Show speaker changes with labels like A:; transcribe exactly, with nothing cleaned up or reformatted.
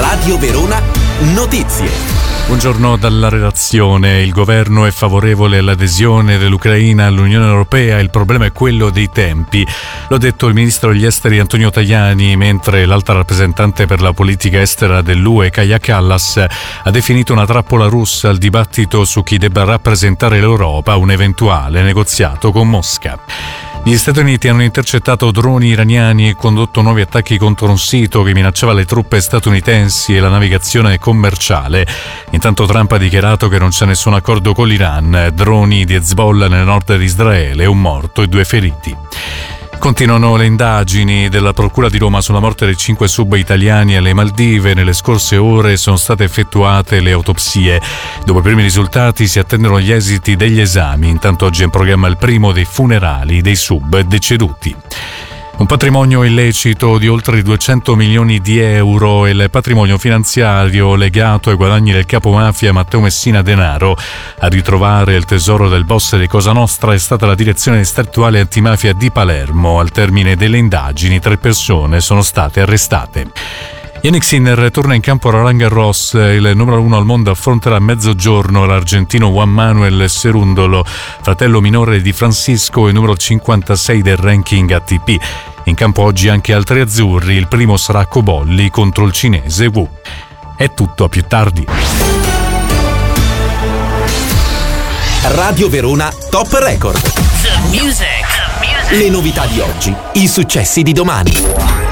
A: Radio Verona Notizie.
B: Buongiorno dalla redazione. Il governo è favorevole all'adesione dell'Ucraina all'Unione Europea, il problema è quello dei tempi. Lo ha detto il ministro degli esteri Antonio Tajani, mentre l'alta rappresentante per la politica estera dell'U E, Kaja Kallas, ha definito una trappola russa il dibattito su chi debba rappresentare l'Europa a un eventuale negoziato con Mosca. Gli Stati Uniti hanno intercettato droni iraniani e condotto nuovi attacchi contro un sito che minacciava le truppe statunitensi e la navigazione commerciale. Intanto Trump ha dichiarato che non c'è nessun accordo con l'Iran, droni di Hezbollah nel nord di Israele, un morto e due feriti. Continuano le indagini della Procura di Roma sulla morte dei cinque sub italiani alle Maldive. Nelle scorse ore sono state effettuate le autopsie. Dopo i primi risultati si attendono gli esiti degli esami. Intanto oggi è in programma il primo dei funerali dei sub deceduti. Un patrimonio illecito di oltre duecento milioni di euro e il patrimonio finanziario legato ai guadagni del capomafia Matteo Messina Denaro. A ritrovare il tesoro del boss di Cosa Nostra è stata la direzione distrettuale antimafia di Palermo. Al termine delle indagini, tre persone sono state arrestate. Jannik Sinner torna in campo a Roland Garros, il numero uno al mondo affronterà a mezzogiorno l'argentino Juan Manuel Cerundolo, fratello minore di Francisco e numero cinquantasei del ranking A T P. In campo oggi anche altri azzurri, il primo sarà Cobolli contro il cinese Wu. È tutto, a più tardi.
A: Radio Verona Top Record.
C: The music. The music.
A: Le novità di oggi, i successi di domani.